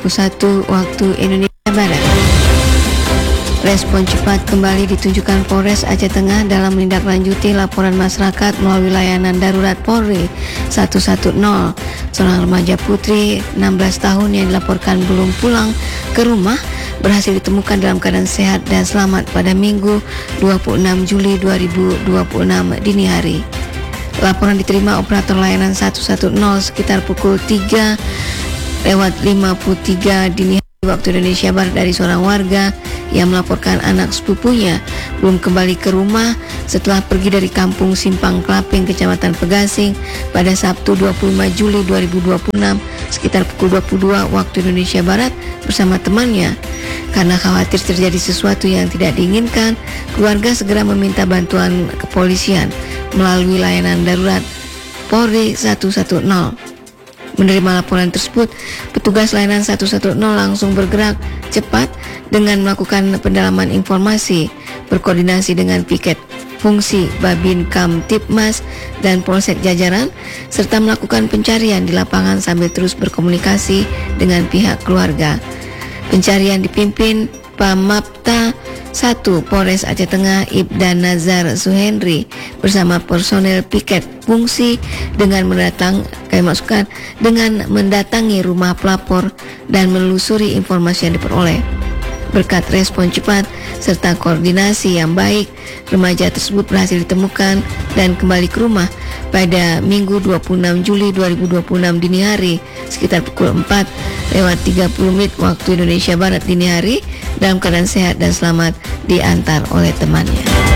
1 waktu Indonesia Barat. Respon cepat kembali ditunjukkan Polres Aceh Tengah dalam menindaklanjuti laporan masyarakat melalui layanan darurat Polri 110. Seorang remaja putri 16 tahun yang dilaporkan belum pulang ke rumah berhasil ditemukan dalam keadaan sehat dan selamat pada Minggu 26 Juli 2026 dini hari. Laporan diterima operator layanan 110 sekitar pukul 3:53 dini hari waktu Indonesia Barat dari seorang warga yang melaporkan anak sepupunya belum kembali ke rumah setelah pergi dari kampung Simpang Kelaping, Kecamatan Pegasing pada Sabtu 25 Juli 2026 sekitar pukul 22 waktu Indonesia Barat bersama temannya. Karena khawatir terjadi sesuatu yang tidak diinginkan, keluarga segera meminta bantuan kepolisian melalui layanan darurat Polri 110. Menerima laporan tersebut, petugas layanan 110 langsung bergerak cepat dengan melakukan pendalaman informasi, berkoordinasi dengan piket fungsi Babin Kamtibmas dan Polsek jajaran, serta melakukan pencarian di lapangan sambil terus berkomunikasi dengan pihak keluarga. Pencarian dipimpin Pamapta 1 Polres Aceh Tengah Ibda Nazar Suhendri bersama personel piket fungsi dengan mendatangi rumah pelapor dan menelusuri informasi yang diperoleh. Berkat respon cepat serta koordinasi yang baik, remaja tersebut berhasil ditemukan dan kembali ke rumah pada Minggu 26 Juli 2026 dini hari sekitar pukul 4:30 waktu Indonesia Barat dini hari dalam keadaan sehat dan selamat diantar oleh temannya.